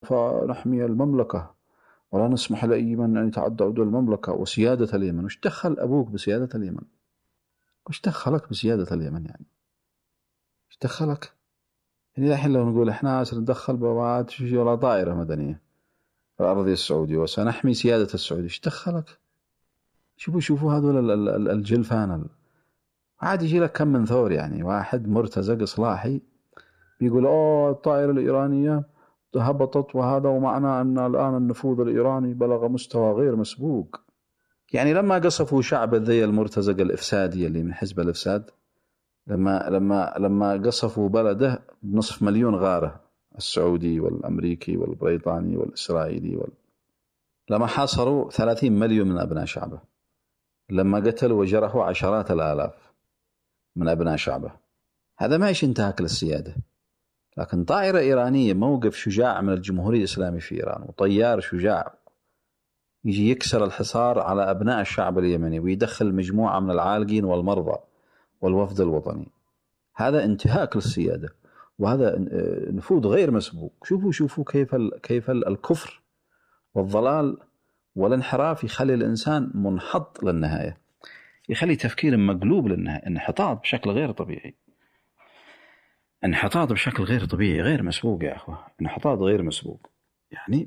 فنحمي المملكة ولا نسمح لأي من أن يتعدى حدود المملكة وسيادة اليمن. وش دخل أبوك بسيادة اليمن؟ وش دخلك بسيادة اليمن يعني؟ وش دخلك؟ يعني الحين لو نقول إحنا سندخل بوابات ولا طائرة مدنية في الأراضي السعودية وسنحمي سيادة السعودية، وش دخلك؟ شوفوا هذول الجلفان عاد يجي لك كم من ثور، يعني واحد مرتزق إصلاحي بيقول الطائرة الإيرانية هبطت وهذا، ومعنى أن الآن النفوذ الإيراني بلغ مستوى غير مسبوق. يعني لما قصفوا شعب ذي المرتزق الإفسادي اللي من حزب الإفساد، لما قصفوا بلده بنصف مليون غارة، السعودي والأمريكي والبريطاني والإسرائيلي لما حاصروا 30 مليون من أبناء شعبه، لما قتلوا وجرحوا عشرات الآلاف من أبناء شعبه، هذا ما إيش انتهاك للسيادة. لكن طائرة إيرانية، موقف شجاع من الجمهورية الإسلامية في إيران، وطيار شجاع يجي يكسر الحصار على أبناء الشعب اليمني ويدخل مجموعة من العالقين والمرضى والوفد الوطني، هذا انتهاك للسيادة، وهذا نفوذ غير مسبوق. شوفوا كيف الكفر والضلال والانحراف يخلي الإنسان منحط للنهاية، يخلي تفكير مقلوب للنهاية، انحطاط بشكل غير طبيعي، انحطاط بشكل غير طبيعي غير مسبوق يا أخوة، انحطاط غير مسبوق يعني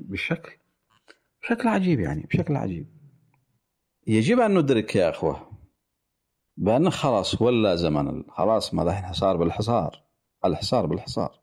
بشكل عجيب، يعني بشكل عجيب. يجب أن ندرك يا أخوة بأن خلاص ولا زمن، خلاص ما ذا حصار بالحصار، الحصار بالحصار.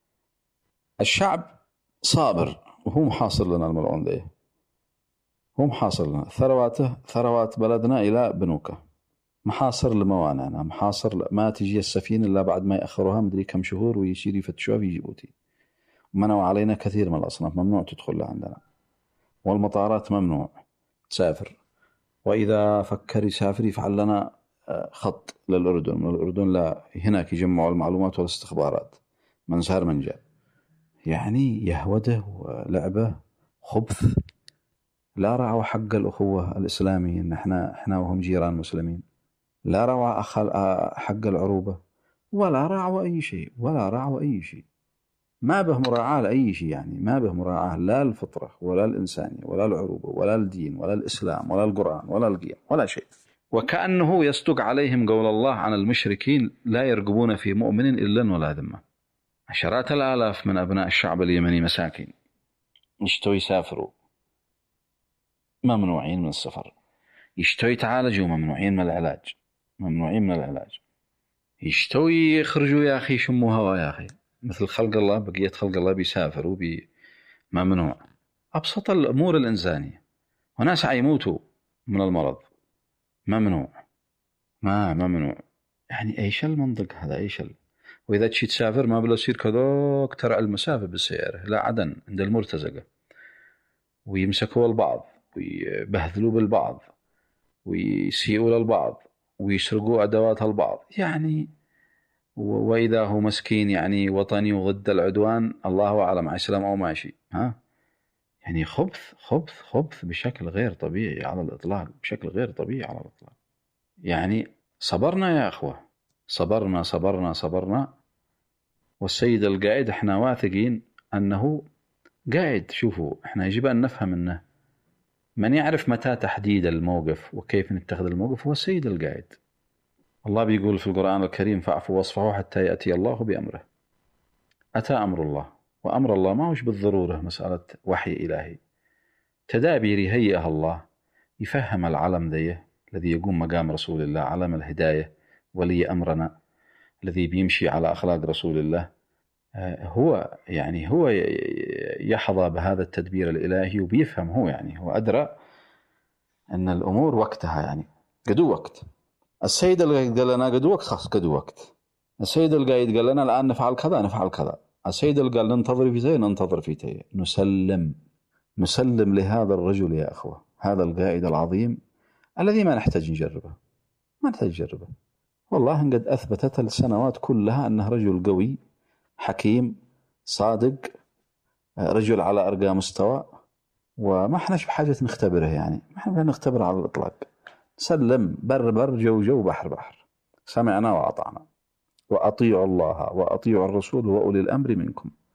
الشعب صابر وهو محاصر لنا الملعون ذي، هو محاصر لنا ثروات بلدنا إلى بنوكه، محاصر لموانعنا، محاصر ما تجي السفينة إلا بعد ما يأخروها مدري كم شهور ويصير يفتشوها في جيبوتي. منعوا علينا كثير من الأصناف، ممنوع تدخل عندنا، والمطارات ممنوع تسافر، وإذا فكر يسافر يفعل لنا خط للأردن، من الأردن لا هناك يجمعوا المعلومات والاستخبارات من سهر من جاء. يعني يهوده ولعبه خبث، لا رعوا حق الأخوة الإسلامية إن إحنا وهم جيران مسلمين، لا رعوا حق العروبة، ولا رعوا أي شيء، ما به مراعاة لأي شيء، يعني ما به مراعاة لا الفطرة ولا الإنسانية ولا العروبة ولا الدين ولا الإسلام ولا القرآن ولا القيم ولا شيء. وكأنه يصدق عليهم قول الله عن المشركين لا يرقبون في مؤمن إلا ولا ذمة. عشرات الآلاف من أبناء الشعب اليمني مساكين يشتوا يسافروا ممنوعين من السفر، يشتوا يتعالجوا ممنوعين من العلاج، يشتوا يخرجوا يا أخي شموا هوا يا أخي، مثل خلق الله بقية خلق الله بيسافروا ممنوع. أبسط الأمور الإنسانية، وناس يموتوا من المرض ممنوع، ممنوع. يعني إيش المنطق هذا؟ وإذا تشي تسافر ما بلا يصير كذاك ترى المسافة بالسيارة لا عدن عند المرتزقة، ويمسكوا البعض ويبهذلوا بالبعض ويسيئوا للبعض ويسرقوا أدوات البعض، يعني وإذا هو مسكين يعني وطني وضد العدوان الله أعلم إسلام أو ماشي يعني خبث بشكل غير طبيعي على الإطلاق، يعني صبرنا يا أخوة، صبرنا، والسيد القائد احنا واثقين أنه قائد. شوفوا احنا يجب أن نفهم أنه من يعرف متى تحديد الموقف وكيف نتخذ الموقف هو السيد القائد. الله بيقول في القرآن الكريم فاعفوا واصفحوا حتى يأتي الله بأمره. أتى أمر الله، وأمر الله ما هوش بالضرورة مسألة وحي إلهي، تدابير يهيئها الله، يفهم العلم ذيه الذي يقوم مقام رسول الله، علم الهداية ولي أمرنا الذي بيمشي على أخلاق رسول الله، هو يحظى بهذا التدبير الإلهي وبيفهم، هو أدرى أن الأمور وقتها، يعني قدو وقت. السيد القائد قال لنا قدو وقت، خلاص قدو وقت. السيد القائد قال لنا الآن نفعل كذا. السيد قال ننتظر في تي، نسلم لهذا الرجل يا أخوة، هذا القائد العظيم الذي ما نحتاج نجربه. والله قد أثبتت السنوات كلها أنه رجل قوي حكيم صادق، رجل على أرقى مستوى، وما احناش بحاجة نختبره، يعني ما احنا نختبره على الإطلاق. سلم بر جو بحر، سمعنا وأطعنا، وأطيعوا الله وأطيعوا الرسول وأولي الأمر منكم.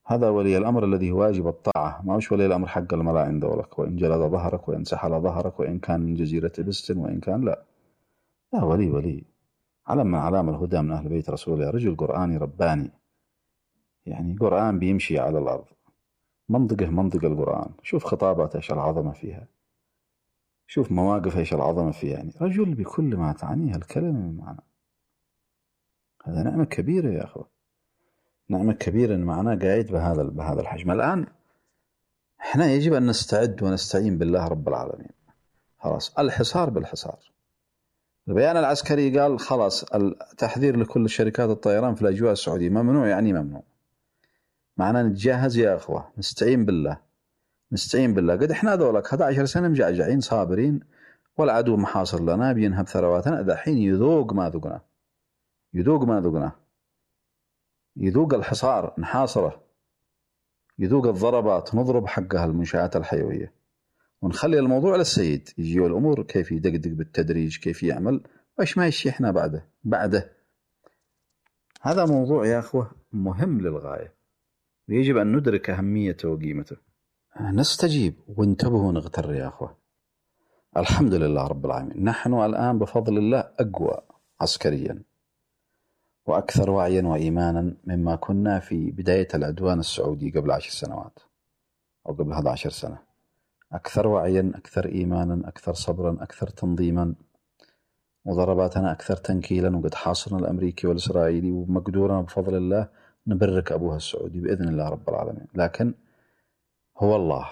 هذا ولي الأمر الذي واجب الطاعة، ما هوش ولي الأمر حق المرأة عند ولك، وإن جلد ظهرك وإن سحل ظهرك وإن كان من جزيرة بستن وإن كان لا ولي علم من علام الهدى من أهل بيت رسوله، رجل قرآني رباني، يعني قرآن بيمشي على الأرض، منطق القرآن، شوف خطابات إيش العظمة فيها، شوف مواقف إيش العظمة فيها، يعني رجل بكل ما تعنيه الكلمة من معنى. هذا نعمة كبيرة يا أخوة، نعمة كبيرة إن معناه قاعد بهذا الحجم. الآن إحنا يجب أن نستعد ونستعين بالله رب العالمين. خلاص الحصار بالحصار. البيان العسكري قال خلاص التحذير لكل شركات الطيران في الأجواء السعودية ممنوع، يعني ممنوع. معنا نتجهز يا أخوة، نستعين بالله. قد إحنا ذولك 11 سنة مجعجعين صابرين، والعدو محاصر لنا بينهب ثرواتنا، دحين يذوق ما ذقنا، يذوق الحصار نحاصره، يذوق الضربات نضرب حقها المنشآت الحيوية، ونخلي الموضوع للسيد يجي الأمور كيف يدقدق بالتدريج، كيف يعمل وإيش ما يشي إحنا بعده. هذا موضوع يا أخوة مهم للغاية، ويجب أن ندرك أهميته وقيمته. نستجيب وانتبهوا نغتر يا أخوة. الحمد لله رب العالمين، نحن الآن بفضل الله أقوى عسكريا وأكثر وعيا وإيمانا مما كنا في بداية العدوان السعودي قبل 10 سنوات أو قبل 11 سنة. أكثر وعيا، أكثر إيمانا، أكثر صبرا، أكثر تنظيما، وضرباتنا أكثر تنكيلا، وقد حاصرنا الأمريكي والإسرائيلي، ومقدورنا بفضل الله نبرك أبوها السعودي بإذن الله رب العالمين. لكن هو الله،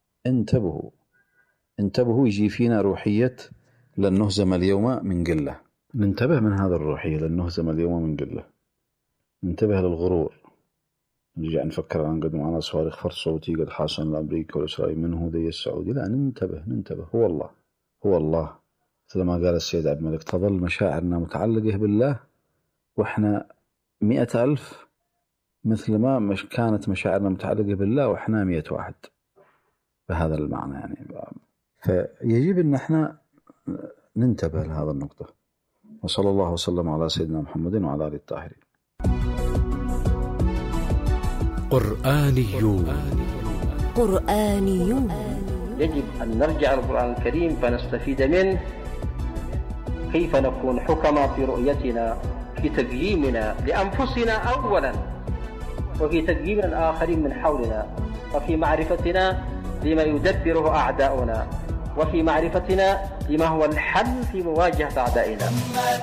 انتبهوا يجي فينا روحية لن نهزم اليوم من قلة. ننتبه من هذا الروحية لن نهزم اليوم من قلة، ننتبه للغرور، نرجع نفكر عن قد معنا صواريخ فرد صوتي قد حاصل الأمريكي والإسرائيلي منه ذي السعودي. لا، ننتبه هو الله مثل ما قال السيد عبد الملك، تظل مشاعرنا متعلقة بالله وإحنا 100,000، مثل ما كانت مشاعرنا متعلقة بالله وإحنا 100 واحد، بهذا المعنى يعني. فيجب أن احنا ننتبه لهذا النقطة. وصلى الله وسلم على سيدنا محمد وعلى آله الطاهرين. قرآنيون. يجب أن نرجع القرآن الكريم فنستفيد منه، كيف نكون حكما في رؤيتنا، في تقييمنا لأنفسنا أولا، وفي تقييم الآخرين من حولنا، وفي معرفتنا لما يدبره أعداؤنا، وفي معرفتنا لما هو الحل في مواجهة أعدائنا.